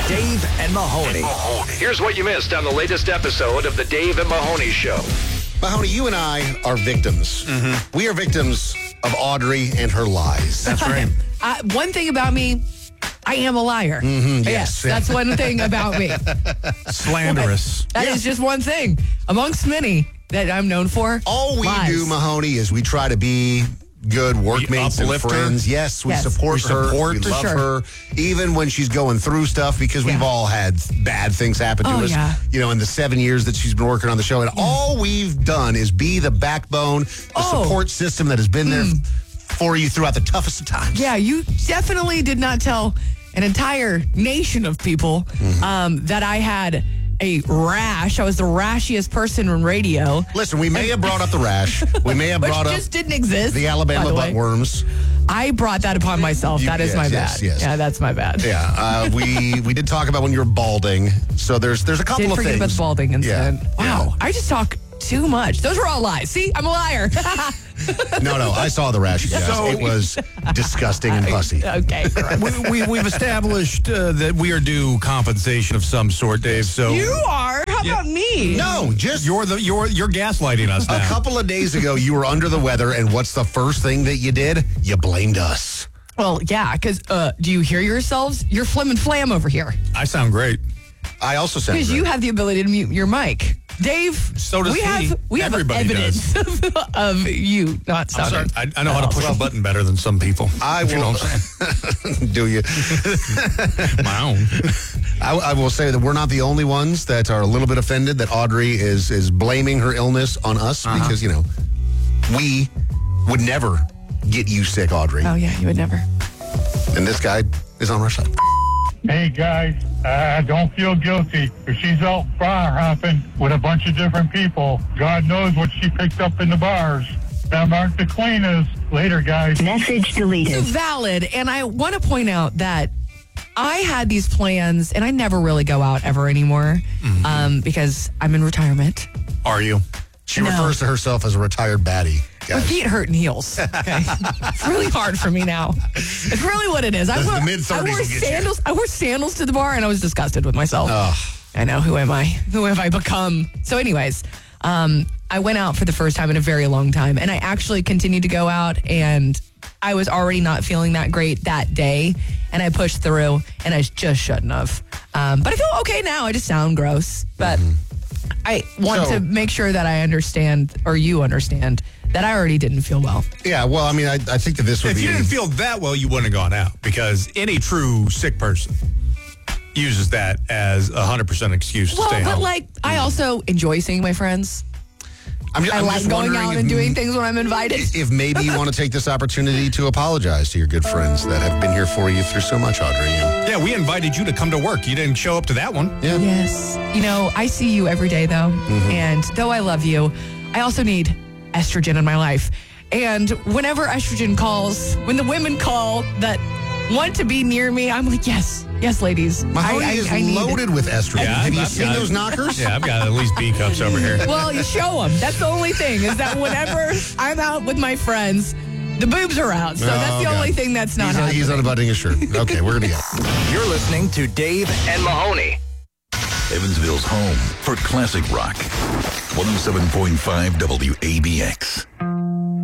Dave and Mahoney. Here's what you missed on the latest episode of the Dave and Mahoney Show. Mahoney, you and I are victims. Mm-hmm. We are victims of Audrey and her lies. That's right. One thing about me, I am a liar. yes. That's one thing about me. Slanderous. That is just one thing amongst many that I'm known for. All we Lies. do, Mahoney, is we try to be good workmates and uplift her. friends. Yes, we Yes. support her. We For love sure. her, even when she's going through stuff, because we've Yeah. all had bad things happen to Oh, us, yeah. in the 7 years that she's been working on the show. And all we've done is be the backbone, the support system that has been there for you throughout the toughest of times. Yeah, you definitely did not tell an entire nation of people that I had a rash. I was the rashiest person in radio. Listen, we may have brought up the rash. We may have Which brought up just didn't exist. the Alabama by the way. buttworms. I brought that upon myself. That is my bad. yes. Yeah, that's my bad. Yeah, we did talk about when you were balding. So there's a couple Didn't of forget things. about the balding incident. Yeah. Wow, I just talk too much. Those were all lies. See, I'm a liar. No, I saw the rash, guys. So- It was disgusting and pussy. Okay. We've established that we are due compensation of some sort, Dave. So You are? How about me? No, just you're gaslighting us now. a couple of days ago, you were under the weather, and what's the first thing that you did? You blamed us. Well, yeah, because do you hear yourselves? You're flim and flam over here. I sound great. I also said Because you have the ability to mute your mic. Dave, So does we he. have Everybody evidence of you not I'm sounding. sorry. I know how to push a button better than some people. I If you know will. what I'm saying. Do you? My own. I will say that we're not the only ones that are a little bit offended that Audrey is blaming her illness on us because, we would never get you sick, Audrey. Oh, yeah, you would never. And this guy is on our side. Hey guys, don't feel guilty. If she's out bar hopping with a bunch of different people, God knows what she picked up in the bars. Them aren't the cleanest. Later, guys. Message deleted. Valid. And I want to point out that I had these plans, and I never really go out ever anymore because I'm in retirement. Are you? She No. refers to herself as a retired baddie. My Guys. feet hurt in heels. Okay. It's really hard for me now. It's really what it is. The mid-30s I will wore get you. sandals. I wore sandals to the bar, and I was disgusted with myself. I know. Who am I? Who have I become? So, anyways, I went out for the first time in a very long time, and I actually continued to go out, and I was already not feeling that great that day, and I pushed through, and I just shouldn't have. But I feel okay now. I just sound gross, but I want So- to make sure that I understand, or you understand, that I already didn't feel well. Yeah, well, I mean, I think that this would If be... you didn't feel that well, you wouldn't have gone out because any true sick person uses that as 100% excuse to Well, stay but home. I also enjoy seeing my friends. I I'm like just going wondering out if- and doing things when I'm invited. If maybe you want to take this opportunity to apologize to your good friends that have been here for you through so much, Audrey. Yeah, we invited you to come to work. You didn't show up to that one. Yeah. Yes. I see you every day, though. And though I love you, I also need estrogen in my life. And whenever estrogen calls, when the women call that want to be near me, I'm like, yes, ladies. Mahoney is I need loaded with estrogen. Yeah, have you I've seen got- those knockers? Yeah, I've got at least B cups over here. Well, you show them. That's the only thing, is that whenever I'm out with my friends, the boobs are out. So that's the God. only thing that's not happening. He's unbuttoning his shirt. Okay, we're going to go. You're listening to Dave And Mahoney. Evansville's home for classic rock. 107.5 WABX.